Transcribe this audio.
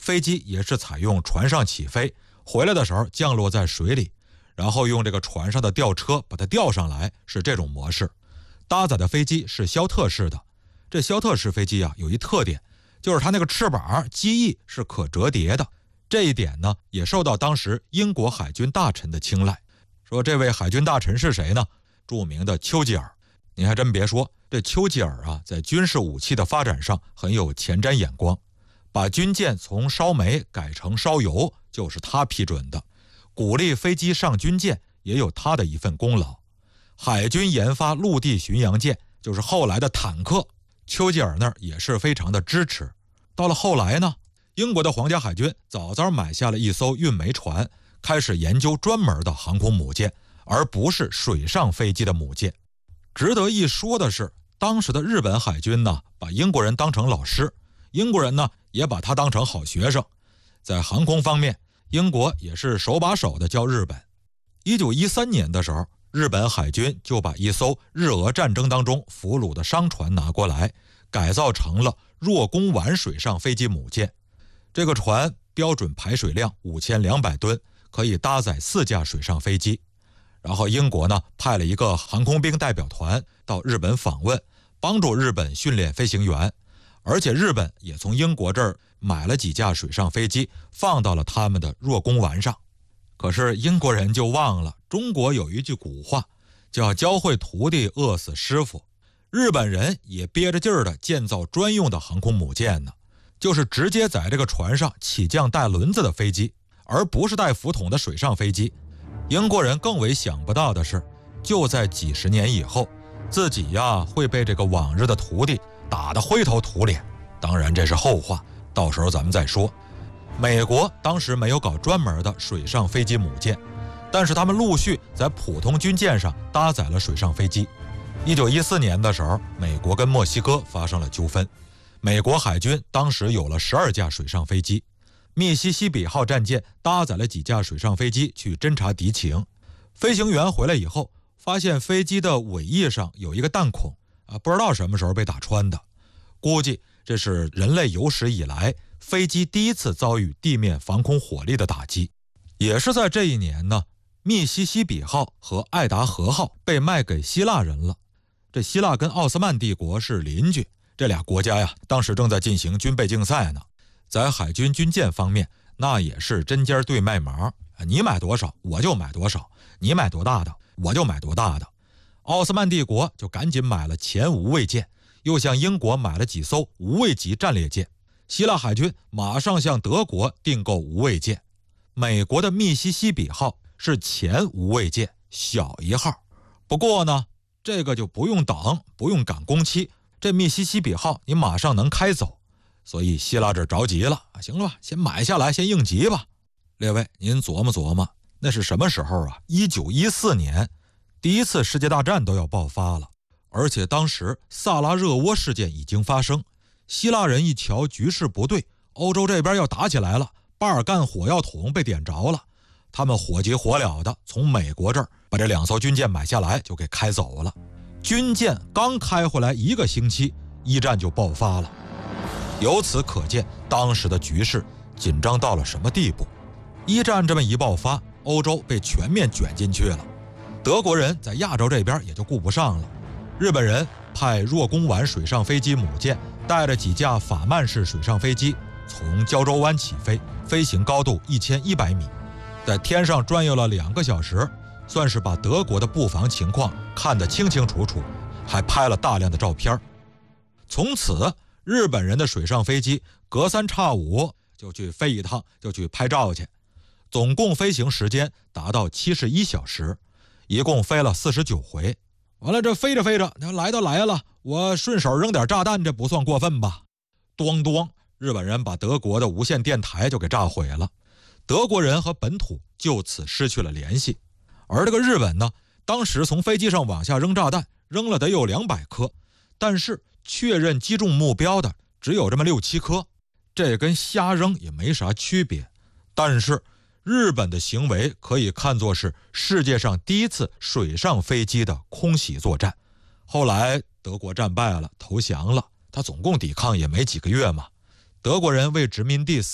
飞机也是采用船上起飞，回来的时候降落在水里，然后用这个船上的吊车把它吊上来，是这种模式。搭载的飞机是肖特式的，这肖特式飞机啊有一特点，就是它那个翅膀机翼是可折叠的，这一点呢也受到当时英国海军大臣的青睐。说这位海军大臣是谁呢？著名的丘吉尔。你还真别说，这丘吉尔啊在军事武器的发展上很有前瞻眼光，把军舰从烧煤改成烧油就是他批准的，鼓励飞机上军舰也有他的一份功劳。海军研发陆地巡洋舰，就是后来的坦克，丘吉尔那儿也是非常的支持。到了后来呢，英国的皇家海军早早买下了一艘运煤船，开始研究专门的航空母舰，而不是水上飞机的母舰。值得一说的是，当时的日本海军呢，把英国人当成老师，英国人呢也把他当成好学生。在航空方面，英国也是手把手的教日本。1913年的时候，日本海军就把一艘日俄战争当中俘虏的商船拿过来，改造成了若宫丸水上飞机母舰。这个船标准排水量5200吨，可以搭载4架水上飞机。然后英国呢派了一个航空兵代表团到日本访问，帮助日本训练飞行员，而且日本也从英国这儿买了几架水上飞机，放到了他们的若宫丸上。可是英国人就忘了，中国有一句古话叫教会徒弟饿死师傅，日本人也憋着劲儿的建造专用的航空母舰呢，就是直接在这个船上起降带轮子的飞机，而不是带浮筒的水上飞机。英国人更为想不到的是，就在几十年以后，自己呀会被这个往日的徒弟打得灰头土脸。当然这是后话，到时候咱们再说。美国当时没有搞专门的水上飞机母舰，但是他们陆续在普通军舰上搭载了水上飞机。1914年的时候，美国跟墨西哥发生了纠纷，美国海军当时有了12架水上飞机。密西西比号战舰搭载了几架水上飞机去侦察敌情，飞行员回来以后发现飞机的尾翼上有一个弹孔不知道什么时候被打穿的，估计这是人类有史以来飞机第一次遭遇地面防空火力的打击。也是在这一年呢，密西西比号和爱达荷号被卖给希腊人了。这希腊跟奥斯曼帝国是邻居，这俩国家呀当时正在进行军备竞赛呢。在海军军舰方面，那也是针尖对麦芒，你买多少我就买多少，你买多大的我就买多大的。奥斯曼帝国就赶紧买了前无畏舰，又向英国买了几艘无畏级战列舰。希腊海军马上向德国订购无畏舰。美国的密西西比号是前无畏舰，小一号。不过呢，这个就不用等，不用赶工期，这密西西比号你马上能开走。所以希腊这着急了，行了吧，先买下来，先应急吧。列位您琢磨琢磨，那是什么时候啊？1914年，第一次世界大战都要爆发了，而且当时萨拉热窝事件已经发生。希腊人一瞧局势不对，欧洲这边要打起来了，巴尔干火药桶被点着了，他们火急火燎的从美国这儿把这2艘军舰买下来，就给开走了。军舰刚开回来1个星期，一战就爆发了。由此可见当时的局势紧张到了什么地步。一战这么一爆发，欧洲被全面卷进去了，德国人在亚洲这边也就顾不上了。日本人派若宫丸水上飞机母舰带着几架法曼式水上飞机从胶州湾起飞，飞行高度1100米，在天上转悠了2个小时，算是把德国的布防情况看得清清楚楚，还拍了大量的照片。从此日本人的水上飞机隔3差5就去飞一趟，就去拍照去，总共飞行时间达到71小时，一共飞了49回。完了，这飞着飞着，来都来了，我顺手扔点炸弹，这不算过分吧？咣咣，日本人把德国的无线电台就给炸毁了，德国人和本土就此失去了联系。而这个日本呢，当时从飞机上往下扔炸弹，扔了得有200颗，但是确认击中目标的只有这么6、7颗，这跟瞎扔也没啥区别。但是日本的行为可以看作是世界上第一次水上飞机的空袭作战。后来德国战败了，投降了，他总共抵抗也没几个月嘛。德国人为殖民地